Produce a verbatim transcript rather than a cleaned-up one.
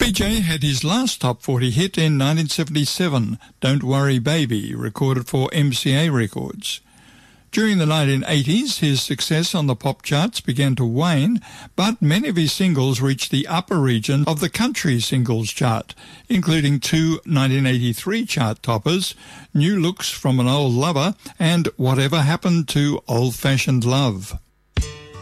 Ray J had his last top forty hit in nineteen seventy-seven, Don't Worry Baby, recorded for M C A Records. During the nineteen eighties, his success on the pop charts began to wane, but many of his singles reached the upper region of the country singles chart, including two nineteen eighty-three chart toppers, New Looks from an Old Lover and Whatever Happened to Old Fashioned Love.